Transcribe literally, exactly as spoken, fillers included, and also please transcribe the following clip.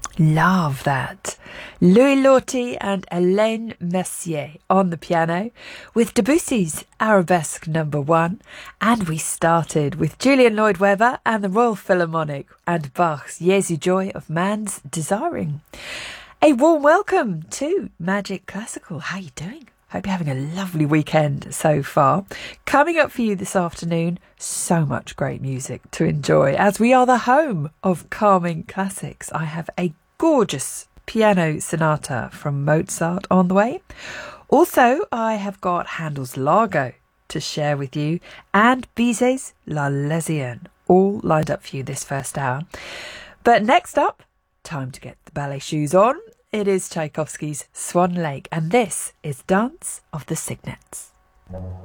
Love that. Louis Lorty and Hélène Mercier on the piano with Debussy's Arabesque number one. And we started with Julian Lloyd Webber and the Royal Philharmonic and Bach's Jesu Joy of Man's Desiring. A warm welcome to Magic Classical. How are you doing? Hope you're having a lovely weekend so far. Coming up for you this afternoon, so much great music to enjoy as we are the home of calming classics. I have a gorgeous piano sonata from Mozart on the way. Also, I have got Handel's Largo to share with you and Bizet's La Lésienne, all lined up for you this first hour. But next up, time to get the ballet shoes on. It is Tchaikovsky's Swan Lake, and this is Dance of the Cygnets.